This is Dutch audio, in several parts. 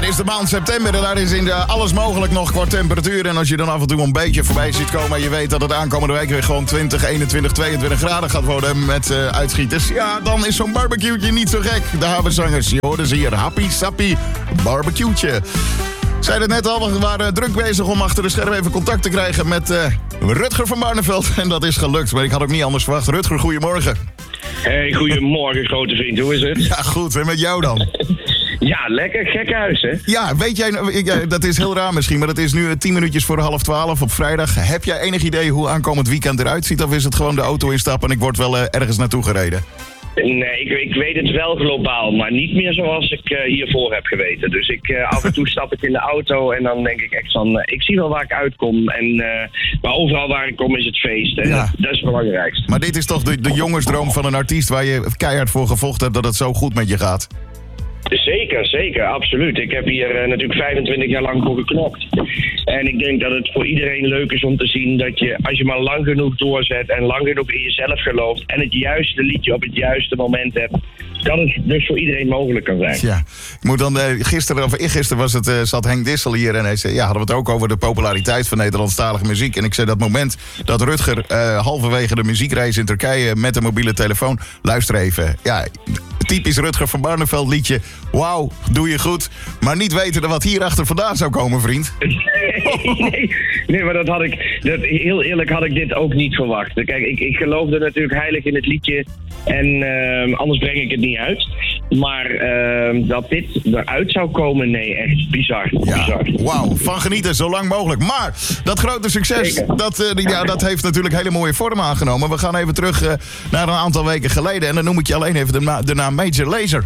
Het is de maand september en daar is in alles mogelijk nog qua temperatuur. En als je dan af en toe een beetje voorbij ziet komen en je weet dat het aankomende week weer gewoon 20, 21, 22 graden gaat worden met uitschieters. Ja, dan is zo'n barbecue'tje niet zo gek. De havenzangers, je hoorde ze hier. Happy sappy barbecue'tje. Zei het net al, we waren druk bezig om achter de schermen even contact te krijgen met Rutger van Barneveld. En dat is gelukt, maar ik had ook niet anders verwacht. Rutger, goedemorgen. Hey, goedemorgen grote vriend, hoe is het? Ja, goed, en met jou dan? Ja, lekker, gek huis, hè? Ja, weet jij, dat is heel raar misschien, maar het is nu 10 minuutjes voor 11:30 op vrijdag. Heb jij enig idee hoe aankomend weekend eruit ziet? Of is het gewoon de auto instappen en ik word wel ergens naartoe gereden? Nee, ik weet het wel globaal, maar niet meer zoals ik hiervoor heb geweten. Dus af en toe stap ik in de auto en dan denk ik echt van, ik zie wel waar ik uitkom. Maar overal waar ik kom is het feest. En ja. Dat is het belangrijkste. Maar dit is toch de jongensdroom van een artiest waar je keihard voor gevochten hebt dat het zo goed met je gaat? Zeker, absoluut. Ik heb hier natuurlijk 25 jaar lang voor geknokt. En ik denk dat het voor iedereen leuk is om te zien dat je, als je maar lang genoeg doorzet en lang genoeg in jezelf gelooft en het juiste liedje op het juiste moment hebt, dat het dus voor iedereen mogelijk kan zijn. Ja, ik moet dan eergisteren zat Henk Dissel hier en hij zei, ja, hadden we het ook over de populariteit van Nederlandstalige muziek. En ik zei dat moment dat Rutger halverwege de muziekreis in Turkije met een mobiele telefoon, luister even, ja, typisch Rutger van Barneveld liedje. Wauw, doe je goed. Maar niet weten wat hierachter vandaan zou komen, vriend. Nee, maar heel eerlijk had ik dit ook niet verwacht. Kijk, ik geloofde natuurlijk heilig in het liedje. En anders breng ik het niet uit. Maar dat dit eruit zou komen, nee, echt bizar. Ja, wauw, van genieten, zo lang mogelijk. Maar dat grote succes, dat heeft natuurlijk hele mooie vorm aangenomen. We gaan even terug naar een aantal weken geleden. En dan noem ik je alleen even de naam Major Lazer.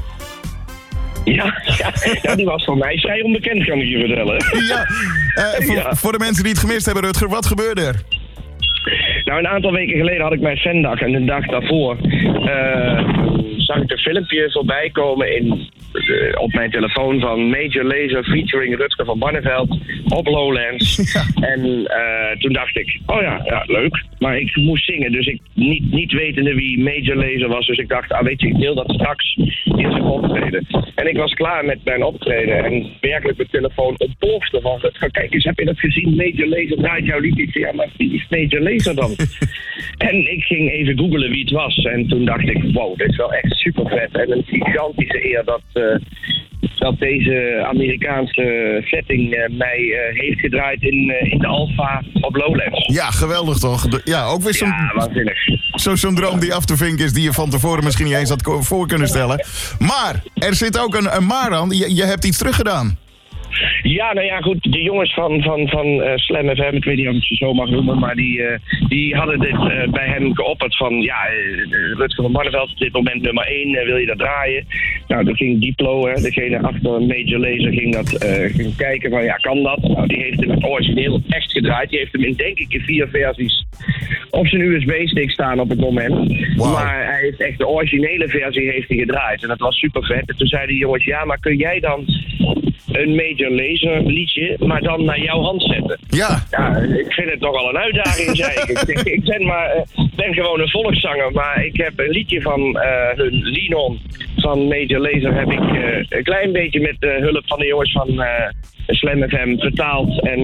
Ja, die was voor mij vrij onbekend, kan ik je vertellen. Voor de mensen die het gemist hebben, Rutger, wat gebeurde er? Nou, een aantal weken geleden had ik mijn fandag en de dag daarvoor zag ik een filmpje voorbij komen op mijn telefoon van Major Lazer featuring Rutger van Barneveld op Lowlands. Ja. En toen dacht ik, oh ja, leuk. Maar ik moest zingen, dus ik niet wetende wie Major Lazer was. Dus ik dacht, weet je, ik deel dat straks in zijn optreden. En ik was klaar met mijn optreden en werkelijk mijn telefoon ontplofte van, kijk eens, heb je dat gezien? Major Lazer draait jouw liedje. Ja, maar wie is Major Lazer dan? En ik ging even googlen wie het was. En toen dacht ik, wow, dit is wel echt super vet. En een gigantische eer dat deze Amerikaanse setting mij heeft gedraaid in de Alpha op Lowlands. Ja, geweldig toch? Ook weer waanzinnig. Zo'n droom die af te vinken is die je van tevoren misschien niet eens had voor kunnen stellen. Maar er zit ook een maar aan. Je hebt iets teruggedaan. Ja, nou ja, goed. De jongens van Slam FM, ik weet niet of ik ze zo mag noemen, maar die hadden dit bij hem geopperd van, Rutger van Barneveld op dit moment nummer 1, wil je dat draaien? Nou, toen ging Diplo, degene achter Major Lazer, ging kijken van, kan dat? Nou, die heeft hem het origineel echt gedraaid. Die heeft hem denk ik in 4 versies op zijn USB-stick staan op het moment. Wow. Maar hij heeft echt de originele versie heeft hij gedraaid. En dat was super vet. En toen zeiden die jongens, maar kun jij dan een Major Lazer liedje, maar dan naar jouw hand zetten? Ja, ik vind het toch wel een uitdaging, zei ik. Ik ben gewoon een volkszanger, maar ik heb een liedje van hun Linon van Major Lazer heb ik een klein beetje met hulp van de jongens van Slam FM vertaald. En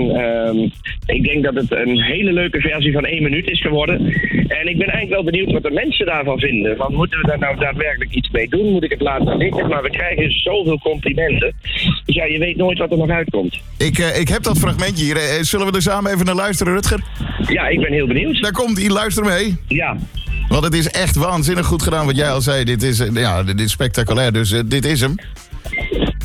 ik denk dat het een hele leuke versie van 1 minuut is geworden. En ik ben eigenlijk wel benieuwd wat de mensen daarvan vinden. Want moeten we daar nou daadwerkelijk iets mee doen? Moet ik het laten liggen? Maar we krijgen zoveel complimenten. Dus je weet nooit wat er nog uitkomt. Ik heb dat fragmentje hier. Zullen we er samen even naar luisteren, Rutger? Ja, ik ben heel benieuwd. Daar komt hij, luister mee. Ja. Want het is echt waanzinnig goed gedaan wat jij al zei. Dit is spectaculair, dus dit is hem.